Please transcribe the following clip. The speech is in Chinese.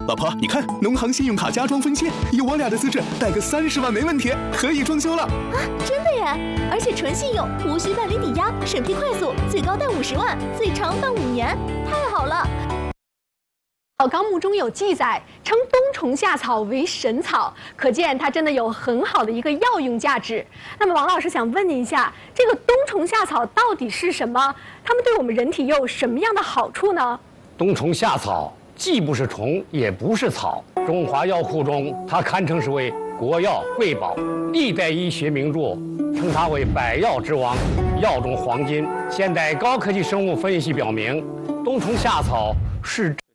老婆，你看，农行信用卡家装分期，以我俩的资质，贷个30万没问题，可以装修了。 啊，真的耶！而且纯信用，无需办理抵押，审批快速，最高贷50万，最长办5年，太好了！ 纲目中有记载，称冬虫夏草为神草，可见它真的有很好的一个药用价值。那么王老师想问您一下，这个冬虫夏草到底是什么？它们对我们人体又有什么样的好处呢？ 冬虫夏草既不是虫，也不是草，中华药库中它堪称是为国药瑰宝，历代医学名著称它为百药之王，药中黄金。现代高科技生物分析表明，冬虫夏草是